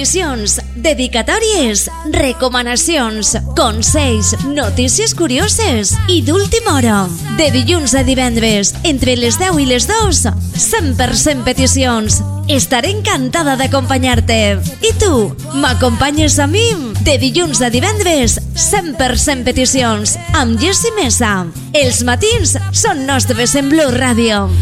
peticions, dedicatòries, recomanacions, consells, notícies curioses i d'última hora. De dilluns a divendres, entre les 10 i les 2, 100% peticions. Estaré encantada d'acompanyar-te. I tu, m'acompanyes a mi? De dilluns a divendres, 100% peticions, amb Jessie Mesa. Els matins són nostres en Blu Radio.